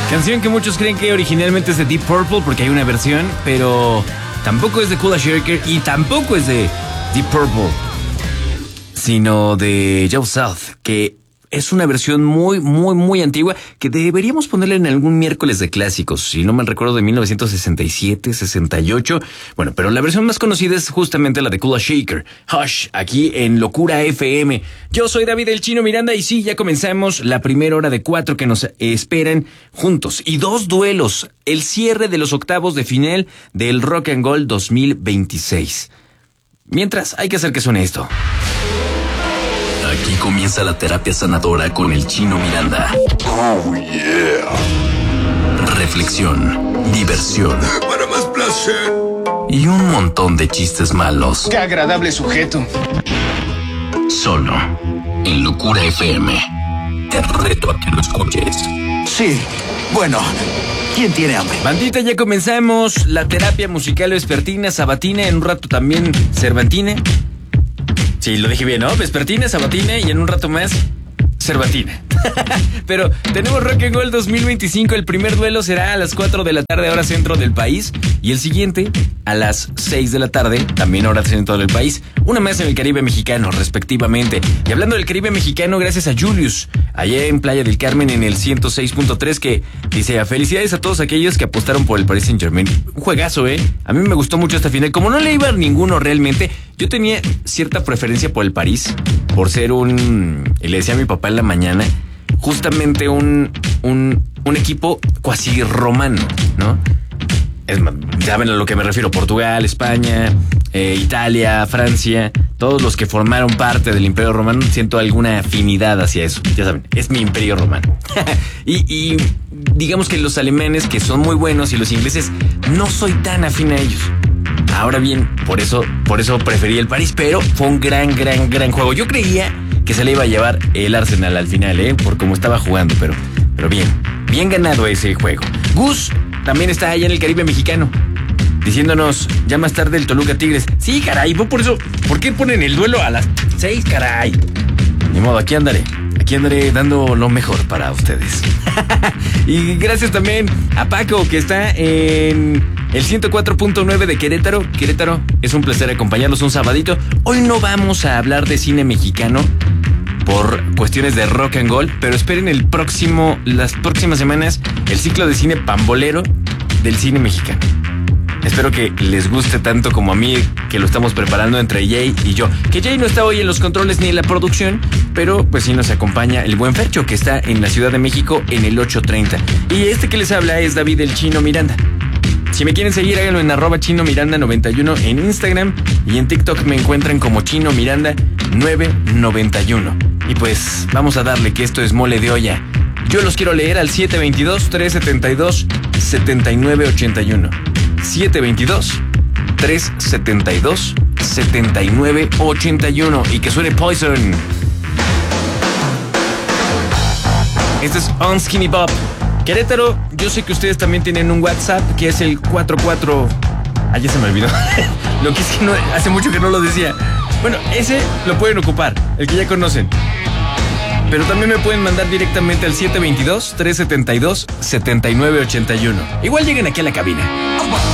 Canción que muchos creen que originalmente es de Deep Purple porque hay una versión, pero tampoco es de Kula Shaker y tampoco es de Deep Purple, sino de Joe South, que es una versión muy antigua que deberíamos ponerle en algún miércoles de clásicos, si no mal recuerdo, de 1967, 68. Bueno, pero la versión más conocida es justamente la de Kula Shaker, Hush, aquí en Locura FM. Yo soy David el Chino Miranda y sí, ya comenzamos la primera hora de 4 que nos esperan juntos. Y 2 duelos, el cierre de los octavos de final del Rock and Roll 2026. Mientras, hay que hacer que suene esto. Aquí comienza la terapia sanadora con el Chino Miranda. Oh, yeah. Reflexión, diversión Para más placer. y un montón de chistes malos. ¡Qué agradable sujeto! Solo en Locura FM. Te reto a que lo escuches. Sí, bueno, ¿quién tiene hambre? Bandita, ya comenzamos la terapia musical vespertina, sabatina, en un rato también cervantina. Sí, lo dije bien, ¿no? Vespertina, sabatina y en un rato más, cervatina. Pero tenemos Rock and Roll 2025. El primer duelo será a las 4 de la tarde, hora centro del país. Y el siguiente a las 6 de la tarde, también hora centro del país. Una más en el Caribe mexicano, respectivamente. Y hablando del Caribe mexicano, gracias a Julius, allá en Playa del Carmen, en el 106.3, que dice: felicidades a todos aquellos que apostaron por el Paris Saint-Germain. Un juegazo, ¿eh? A mí me gustó mucho esta final. Como no le iba a ninguno realmente, yo tenía cierta preferencia por el París, por ser y le decía a mi papá en la mañana, justamente un equipo cuasi romano, ¿no? Saben a lo que me refiero: Portugal, España, Italia, Francia, todos los que formaron parte del Imperio Romano, siento alguna afinidad hacia eso. Ya saben, es mi Imperio Romano. y digamos que los alemanes, que son muy buenos, y los ingleses, no soy tan afín a ellos. Ahora bien, por eso preferí el París, pero fue un gran juego. Yo creía que se le iba a llevar el Arsenal al final, por cómo estaba jugando, pero bien ganado ese juego. Gus también está allá en el Caribe mexicano, diciéndonos ya más tarde el Toluca Tigres. Sí, caray, por eso, ¿por qué ponen el duelo a las 6, caray? Ni modo, aquí andaré dando lo mejor para ustedes. Y gracias también a Paco, que está en el 104.9 de Querétaro. Querétaro, es un placer acompañarlos un sabadito. Hoy no vamos a hablar de cine mexicano por cuestiones de rock and roll, pero esperen las próximas semanas el ciclo de cine pambolero del cine mexicano. Espero que les guste tanto como a mí, que lo estamos preparando entre Jay y yo. Que Jay no está hoy en los controles ni en la producción, pero pues sí nos acompaña el buen Fercho, que está en la Ciudad de México en el 830. Y este que les habla es David el Chino Miranda. Si me quieren seguir, háganlo en @ChinoMiranda91 en Instagram, y en TikTok me encuentran como Chino Miranda 991. Y pues vamos a darle, que esto es mole de olla. Yo los quiero leer al 722-372-7981. 722-372-7981. Y que suene Poison. Este es On Skinny Bob. Querétaro, yo sé que ustedes también tienen un WhatsApp, que es el 44... ya se me olvidó. Lo que es que hace mucho que no lo decía. Bueno, ese lo pueden ocupar, el que ya conocen. Pero también me pueden mandar directamente al 722-372-7981. Igual lleguen aquí a la cabina.